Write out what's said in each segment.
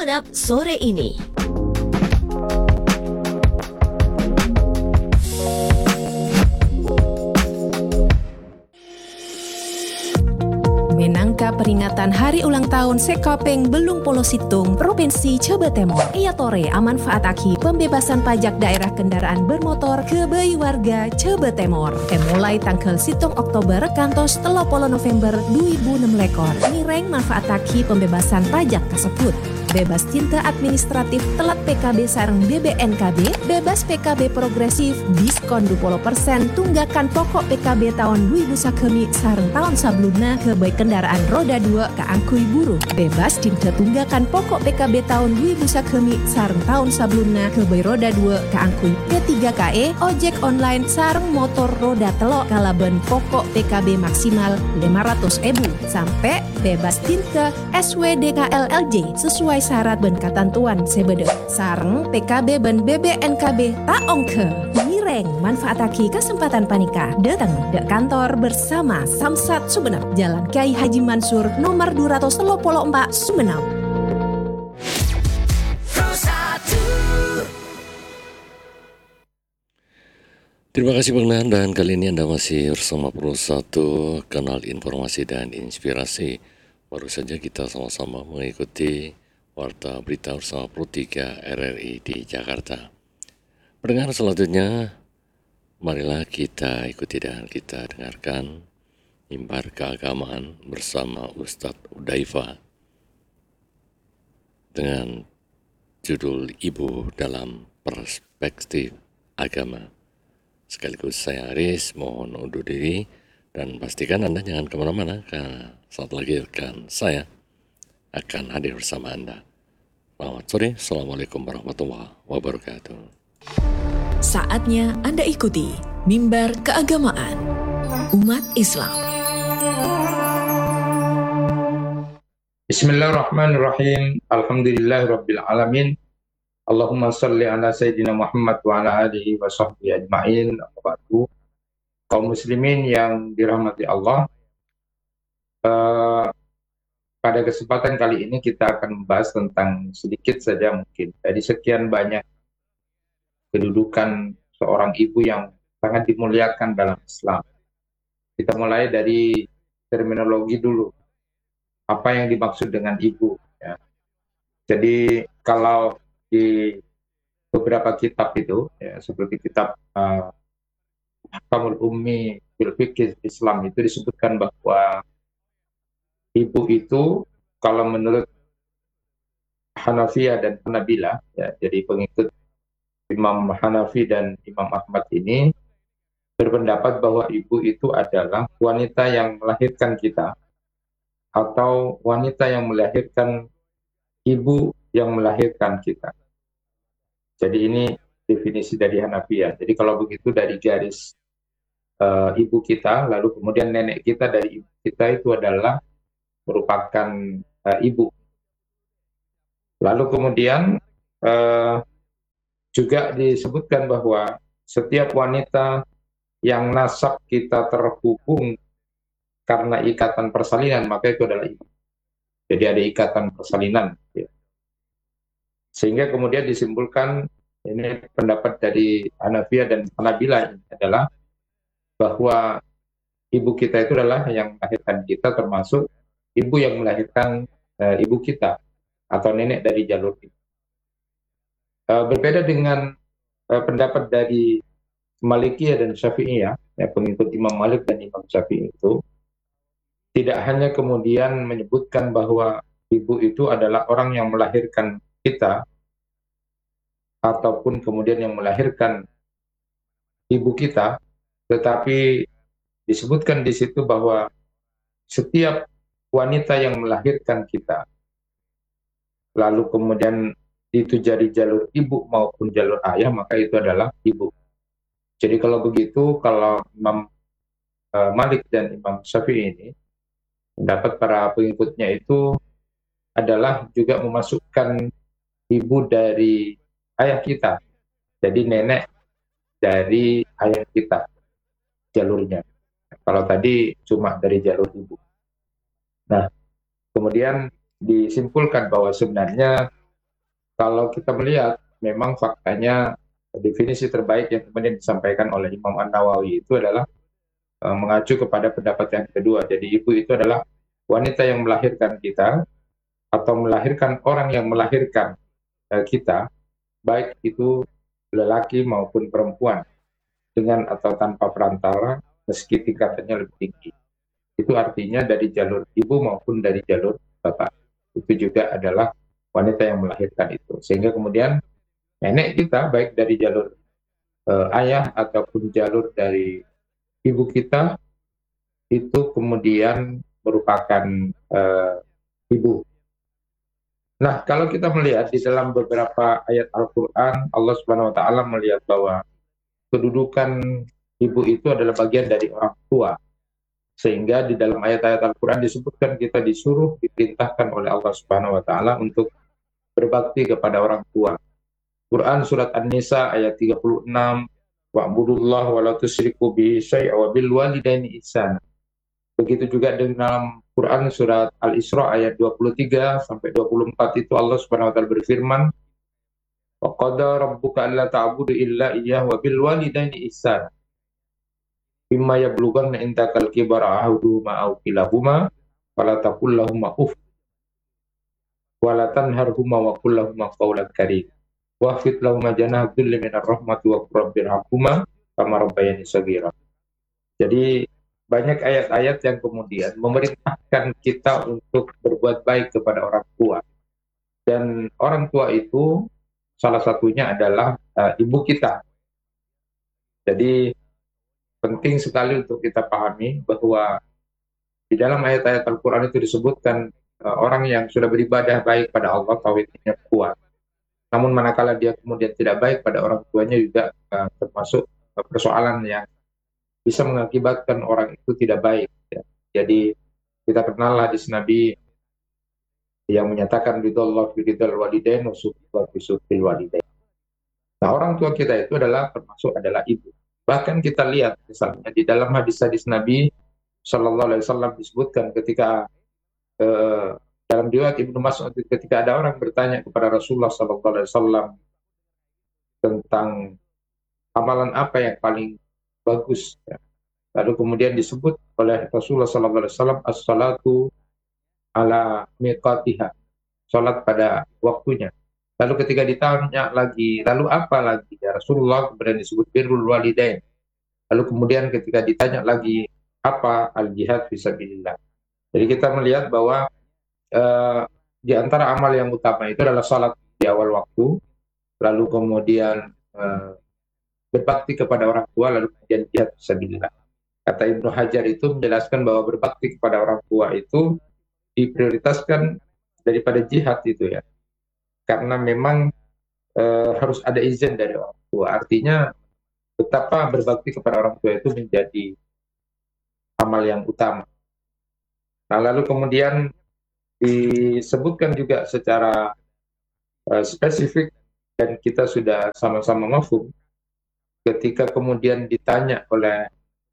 Sumenep sore ini. Menangka peringatan hari ulang tahun Sekapeng Belung Polo Situng, Provinsi Jawa Timur. Ia tore amanfaataki pembebasan pajak daerah kendaraan bermotor ke bayi warga Jawa Timur. Mulai tanggal 7 Oktober kantos 30 November 2006. Nireng manfaataki pembebasan pajak tersebut. Bebas tinta administratif telat PKB sareng BBNKB, bebas PKB progresif, diskon 20% tunggakan pokok PKB tahun 2009 sareng tahun sebelumnya ke baik kendaraan roda 2 ke angkui buruh, bebas tinta tunggakan pokok PKB tahun 2009 sareng tahun sebelumnya ke baik roda 2 ke angkui P3KE, ojek online sareng motor roda telok kalaben pokok PKB maksimal 500.000 sampai bebas tinta SWDKLLJ sesuai syarat ben ketentuan sebede sareng PKB ben BBNKB tak ongke. Nireng manfaataki kesempatan panika datang ke kantor bersama Samsat Sumenep, Jalan Kiai Haji Mansur nomor 234 Sumenep. Terima kasih Bang Nan, dan kali ini Anda masih bersama Pro 1, kanal informasi dan inspirasi. Baru saja kita sama-sama mengikuti Warta Berita bersama Pro 3 RRI di Jakarta. Pendengar selanjutnya, marilah kita ikuti dan kita dengarkan mimbar keagamaan bersama Ustadz Udaifa dengan judul Ibu dalam Perspektif Agama. Sekaligus saya Aris mohon undur diri dan pastikan Anda jangan kemana-mana karena saat lagi rekan saya akan hadir bersama Anda. Selamat sore, Assalamualaikum warahmatullahi wabarakatuh. Saatnya Anda ikuti mimbar keagamaan umat Islam. Bismillahirrahmanirrahim. Alhamdulillahirabbil alamin. Allahumma shalli ala sayyidina Muhammad wa ala alihi wa sahbihi ajma'in. Kaum muslimin yang dirahmati Allah, pada kesempatan kali ini kita akan membahas tentang sedikit saja mungkin dari sekian banyak kedudukan seorang ibu yang sangat dimuliakan dalam Islam. Kita mulai dari terminologi dulu. Apa yang dimaksud dengan ibu? Ya. Jadi kalau di beberapa kitab itu, ya, seperti kitab Ahkamul Ummi fil Fiqh Islam itu disebutkan bahwa ibu itu kalau menurut Hanafiyah dan Hanabilah, ya, jadi pengikut Imam Hanafi dan Imam Ahmad ini berpendapat bahwa ibu itu adalah wanita yang melahirkan kita atau wanita yang melahirkan ibu yang melahirkan kita. Jadi ini definisi dari Hanafiyah. Jadi kalau begitu dari garis ibu kita, lalu kemudian nenek kita dari ibu kita itu adalah merupakan ibu. Lalu kemudian juga disebutkan bahwa setiap wanita yang nasab kita terhubung karena ikatan persalinan, maka itu adalah ibu. Jadi ada ikatan persalinan. Ya. Sehingga kemudian disimpulkan, ini pendapat dari Hanafiyah dan Hanabilah adalah bahwa ibu kita itu adalah yang melahirkan kita, termasuk ibu yang melahirkan ibu kita atau nenek dari jalur itu. Berbeda dengan pendapat dari Malikiyah dan Syafi'iyah, ya, pengikut Imam Malik dan Imam Syafi'i itu tidak hanya kemudian menyebutkan bahwa ibu itu adalah orang yang melahirkan kita ataupun kemudian yang melahirkan ibu kita, tetapi disebutkan di situ bahwa setiap wanita yang melahirkan kita, lalu kemudian itu jadi jalur ibu maupun jalur ayah, maka itu adalah ibu. Jadi kalau begitu, kalau Imam Malik dan Imam Syafi'i ini, pendapat para pengikutnya itu adalah juga memasukkan ibu dari ayah kita. Jadi nenek dari ayah kita jalurnya. Kalau tadi cuma dari jalur ibu. Nah, kemudian disimpulkan bahwa sebenarnya kalau kita melihat memang faktanya definisi terbaik yang kemudian disampaikan oleh Imam An-Nawawi itu adalah mengacu kepada pendapat yang kedua. Jadi ibu itu adalah wanita yang melahirkan kita atau melahirkan orang yang melahirkan kita, baik itu lelaki maupun perempuan, dengan atau tanpa perantara, meski tingkatannya lebih tinggi. Itu artinya dari jalur ibu maupun dari jalur bapak. Itu juga adalah wanita yang melahirkan itu. Sehingga kemudian nenek kita, baik dari jalur ayah ataupun jalur dari ibu kita, itu kemudian merupakan ibu. Nah, kalau kita melihat di dalam beberapa ayat Al-Quran, Allah Subhanahu wa Ta'ala melihat bahwa kedudukan ibu itu adalah bagian dari orang tua. Sehingga di dalam ayat-ayat Al-Quran disebutkan kita disuruh, diperintahkan oleh Allah Subhanahu wa Ta'ala untuk berbakti kepada orang tua. Quran surat An-Nisa ayat 36, wa'budullah wa la tusyriku bihi syai'a wa bil walidaini ihsana. Begitu juga dalam Quran surat Al-Isra ayat 23 sampai 24 itu Allah Subhanahu wa taala berfirman, wa qada rabbuka alla ta'budu illa iyyahu wa bil walidaini ihsana. Imma yablughanna indakal kibara ahaduhuma aw kilahuma fala taqul lahumā uff wa la tanharhumā wa qul lahumā qawlan karīma. Wahfid lahumā janaha dzulli minar rahmati wa qur rabbirhamhumā kama rabbayani shaghīrā. Jadi banyak ayat-ayat yang kemudian memerintahkan kita untuk berbuat baik kepada orang tua. Dan orang tua itu salah satunya adalah ibu kita. Jadi penting sekali untuk kita pahami bahwa di dalam ayat-ayat Al-Quran itu disebutkan orang yang sudah beribadah baik pada Allah, tauhidnya kuat. Namun manakala dia kemudian tidak baik pada orang tuanya juga termasuk persoalan yang bisa mengakibatkan orang itu tidak baik. Ya. Jadi kita kenal hadis Nabi yang menyatakan ridallah fi ridal walidain wa sukhwa fi sukhil walidain. Nah, orang tua kita itu termasuk adalah ibu. Bahkan kita lihat misalnya di dalam hadis-hadis Nabi Shallallahu Alaihi Wasallam disebutkan ketika dalam riwayat Ibnu Mas'ud ketika ada orang bertanya kepada Rasulullah Shallallahu Alaihi Wasallam tentang amalan apa yang paling bagus. Ya. Lalu kemudian disebut oleh Rasulullah SAW as-salatu ala miqatiha, salat pada waktunya. Lalu ketika ditanya lagi, lalu apa lagi ya Rasulullah, kemudian disebut birrul walidain. Lalu kemudian ketika ditanya lagi apa, al-jihad fisabilillah. Jadi kita melihat bahwa di antara amal yang utama itu adalah salat di awal waktu, lalu kemudian berbakti kepada orang tua, lalu kemudian jihad fisabilillah. Kata Ibnu Hajar itu menjelaskan bahwa berbakti kepada orang tua itu diprioritaskan daripada jihad itu ya. Karena memang harus ada izin dari orang tua. Artinya betapa berbakti kepada orang tua itu menjadi amal yang utama. Nah, lalu kemudian disebutkan juga secara spesifik dan kita sudah sama-sama mafhum ketika kemudian ditanya oleh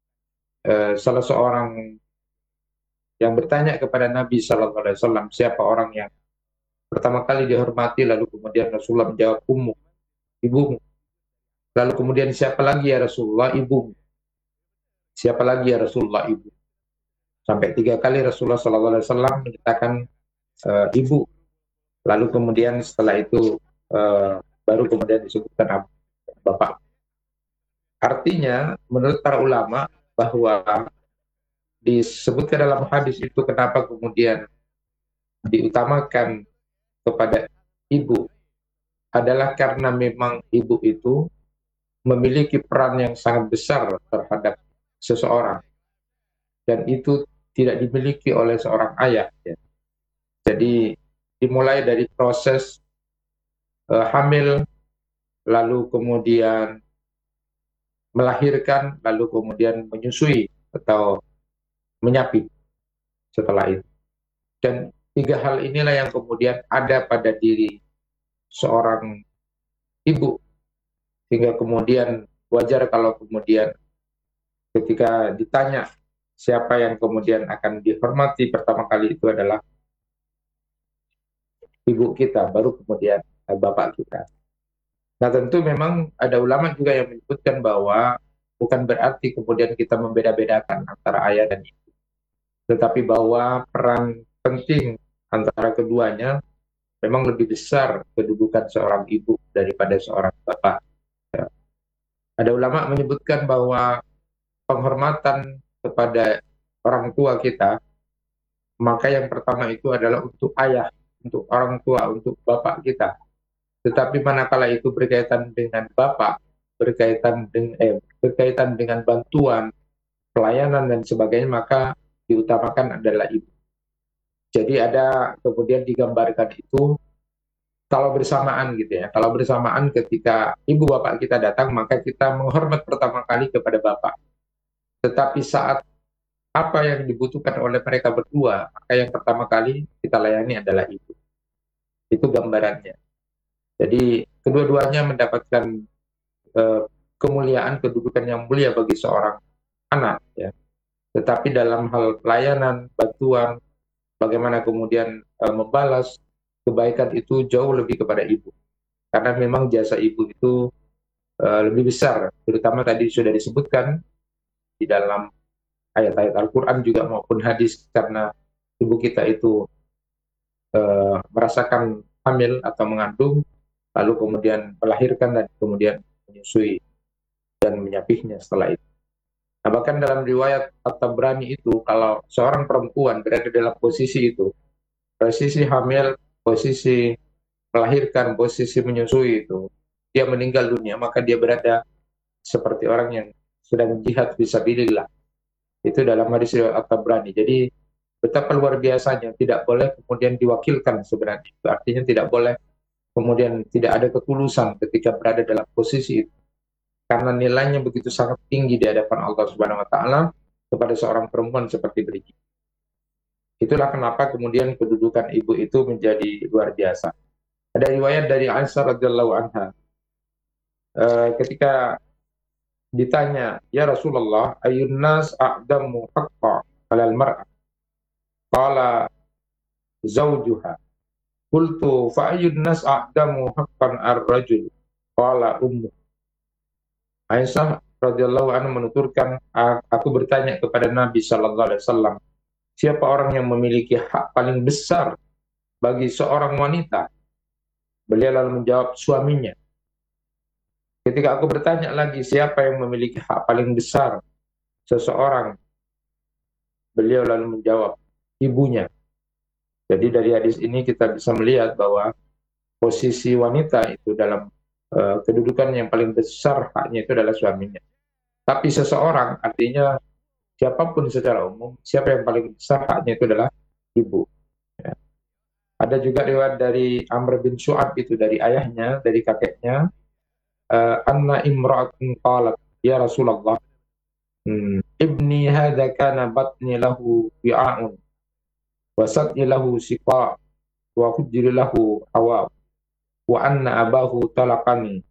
salah seorang yang bertanya kepada Nabi Sallallahu Alaihi Wasallam siapa orang yang pertama kali dihormati, lalu kemudian Rasulullah menjawab ummu, ibumu. Lalu kemudian siapa lagi ya Rasulullah? Ibumu. Siapa lagi ya Rasulullah? Ibu. Sampai 3 kali Rasulullah Sallallahu Alaihi Wasallam menyatakan ibu. Lalu kemudian setelah itu baru kemudian disebutkan bapak. Artinya menurut para ulama bahwa disebutkan dalam hadis itu kenapa kemudian diutamakan kepada ibu adalah karena memang ibu itu memiliki peran yang sangat besar terhadap seseorang dan itu tidak dimiliki oleh seorang ayah ya. Jadi dimulai dari proses hamil, lalu kemudian melahirkan, lalu kemudian menyusui atau menyapi setelah itu. Dan 3 hal inilah yang kemudian ada pada diri seorang ibu. Sehingga kemudian wajar kalau kemudian ketika ditanya siapa yang kemudian akan dihormati pertama kali itu adalah ibu kita, baru kemudian bapak kita. Nah, tentu memang ada ulama juga yang menyebutkan bahwa bukan berarti kemudian kita membeda-bedakan antara ayah dan ibu, tetapi bahwa peran penting antara keduanya memang lebih besar kedudukan seorang ibu daripada seorang bapak. Ya. Ada ulama menyebutkan bahwa penghormatan kepada orang tua kita, maka yang pertama itu adalah untuk ayah, untuk orang tua, untuk bapak kita. Tetapi manakala itu berkaitan dengan bapak, berkaitan dengan bantuan, pelayanan dan sebagainya, maka diutamakan adalah ibu. Jadi ada kemudian digambarkan itu kalau bersamaan gitu ya. Kalau bersamaan ketika ibu bapak kita datang, maka kita menghormat pertama kali kepada bapak. Tetapi saat apa yang dibutuhkan oleh mereka berdua, maka yang pertama kali kita layani adalah ibu. Itu gambarannya. Jadi kedua-duanya mendapatkan kemuliaan, kedudukan yang mulia bagi seorang anak ya. Tetapi dalam hal pelayanan, bantuan, bagaimana kemudian membalas kebaikan itu jauh lebih kepada ibu. Karena memang jasa ibu itu lebih besar, terutama tadi sudah disebutkan di dalam ayat-ayat Al-Quran juga maupun hadis, karena ibu kita itu merasakan hamil atau mengandung, lalu kemudian melahirkan dan kemudian menyusui dan menyapihnya setelah itu. Nah, bahkan dalam riwayat At-Tabrani itu, kalau seorang perempuan berada dalam posisi itu, posisi hamil, posisi melahirkan, posisi menyusui itu, dia meninggal dunia, maka dia berada seperti orang yang sedang jihad fisabilillah. Itu dalam hadis riwayat At-Tabrani. Jadi betapa luar biasanya, tidak boleh kemudian diwakilkan sebenarnya. Itu artinya tidak boleh kemudian tidak ada ketulusan ketika berada dalam posisi itu. Karena nilainya begitu sangat tinggi di hadapan Allah Subhanahu wa taala kepada seorang perempuan seperti beliau. Itulah kenapa kemudian kedudukan ibu itu menjadi luar biasa. Ada riwayat dari Aisyah radhiyallahu anha, ketika ditanya, "Ya Rasulullah, ayyun nas a'damu haqqa 'alal mar'ah?" Qala zawjuha. Qultu fa ayyun nas a'damu haqqan ar-rajul? Qala ummu. Aisyah radhiyallahu anha menuturkan, aku bertanya kepada Nabi sallallahu alaihi wasallam, siapa orang yang memiliki hak paling besar bagi seorang wanita? Beliau lalu menjawab, suaminya. Ketika aku bertanya lagi, siapa yang memiliki hak paling besar seseorang? Beliau lalu menjawab, ibunya. Jadi dari hadis ini kita bisa melihat bahwa posisi wanita itu dalam kedudukan yang paling besar haknya itu adalah suaminya. Tapi seseorang, artinya siapapun secara umum, siapa yang paling besar haknya itu adalah ibu. Ya. Ada juga riwayat dari Amr bin Syu'ab itu dari ayahnya, dari kakeknya, anna imra'atun qalat, ya Rasulullah, ibni hadza kana batni lahu wi'a'un wa satni lahu siqa wa hujri lahu awab wa anna abahu talaqani